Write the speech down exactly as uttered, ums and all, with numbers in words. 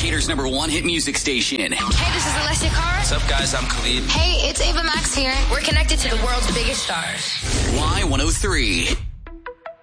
Gator's number one hit music station. Hey, this is Alessia Cara. What's up, guys? I'm Khalid. Hey, it's Ava Max here. We're connected to the world's biggest stars. Y one oh three.